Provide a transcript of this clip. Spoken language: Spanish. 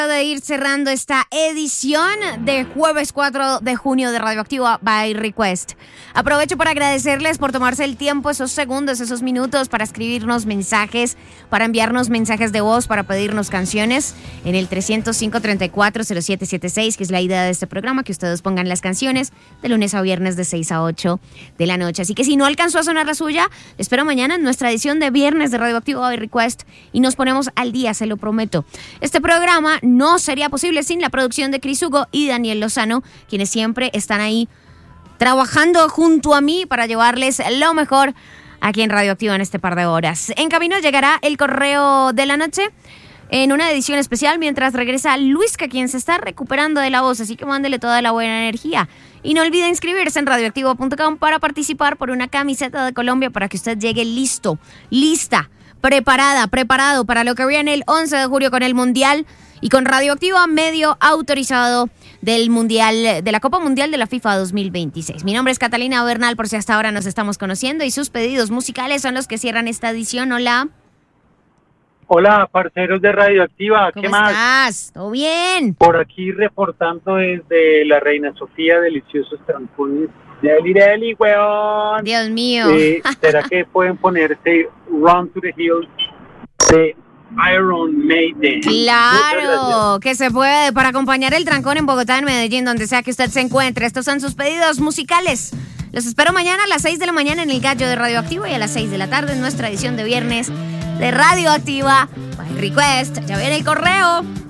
De ir cerrando esta edición de jueves 4 de junio de Radioactiva by Request. Aprovecho para agradecerles por tomarse el tiempo, esos segundos, esos minutos para escribirnos mensajes, para enviarnos mensajes de voz, para pedirnos canciones en el 305-340776, que es la idea de este programa, que ustedes pongan las canciones de lunes a viernes de 6 a 8 de la noche. Así que si no alcanzó a sonar la suya, espero mañana en nuestra edición de viernes de Radioactiva by Request y nos ponemos al día, se lo prometo. Este programa no sería posible sin la producción de Cris Hugo y Daniel Lozano, quienes siempre están ahí trabajando junto a mí para llevarles lo mejor aquí en Radioactiva en este par de horas. En camino llegará el correo de la noche en una edición especial mientras regresa Luisca, quien se está recuperando de la voz, así que mándele toda la buena energía. Y no olvide inscribirse en radioactivo.com para participar por una camiseta de Colombia para que usted llegue listo, lista, preparado para lo que viene el 11 de julio con el Mundial y con Radioactiva, medio autorizado del Mundial, de la Copa Mundial de la FIFA 2026. Mi nombre es Catalina Bernal, por si hasta ahora nos estamos conociendo, y sus pedidos musicales son los que cierran esta edición. Hola. Hola, parceros de Radioactiva, ¿qué más? ¿Cómo estás? ¿Todo bien? Por aquí reportando desde la Reina Sofía, deliciosos trampones. Deli, weón. Dios mío. ¿Será que pueden ponerse Run to the Hills de Iron Maiden? Claro, que se puede, para acompañar el trancón en Bogotá, en Medellín, donde sea que usted se encuentre. Estos son sus pedidos musicales. Los espero mañana a las 6 de la mañana en el Gallo de Radioactiva y a las 6 de la tarde en nuestra edición de viernes de Radioactiva by Request. Ya viene el correo.